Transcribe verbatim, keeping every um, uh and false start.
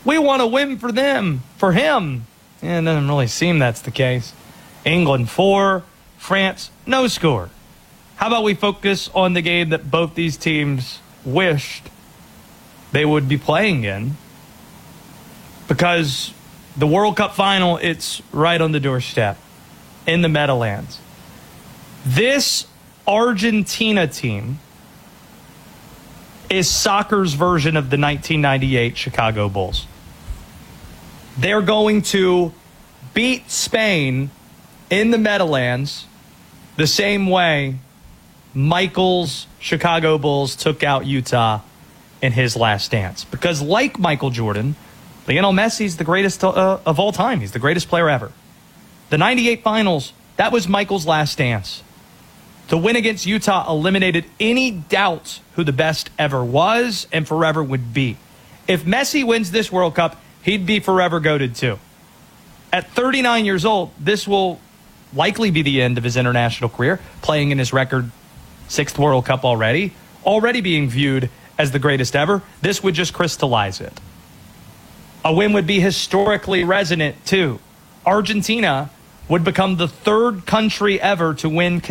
We want to win for them, for him. And it doesn't really seem that's the case. England four, France no score. How about we focus on the game that both these teams wished they would be playing in? Because the World Cup final, it's right on the doorstep in the Meadowlands. This Argentina team is soccer's version of the nineteen ninety-eight Chicago Bulls. They're going to beat Spain in the Meadowlands the same way Michael's Chicago Bulls took out Utah in his last dance. Because like Michael Jordan, Lionel Messi's the greatest uh, of all time. He's the greatest player ever. The ninety-eight finals, that was Michael's last dance. To win against Utah eliminated any doubt who the best ever was and forever would be. If Messi wins this World Cup, he'd be forever goated too. At thirty-nine years old, this will likely be the end of his international career, playing in his record sixth World Cup already, already being viewed as the greatest ever. This would just crystallize it. A win would be historically resonant too. Argentina would become the third country ever to win